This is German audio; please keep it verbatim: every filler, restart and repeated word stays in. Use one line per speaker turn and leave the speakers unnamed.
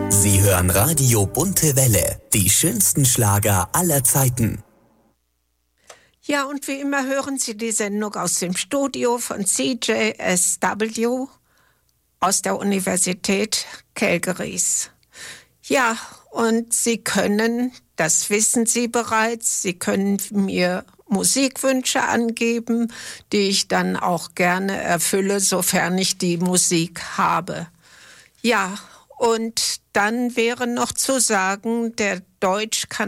Sie hören Radio Bunte Welle, die schönsten Schlager aller Zeiten.
Ja, und wie immer hören Sie die Sendung aus dem Studio von C J S W aus der Universität Calgarys. Ja, und Sie können, das wissen Sie bereits, Sie können mir Musikwünsche angeben, die ich dann auch gerne erfülle, sofern ich die Musik habe. Ja, und dann wäre noch zu sagen, der Deutsch kann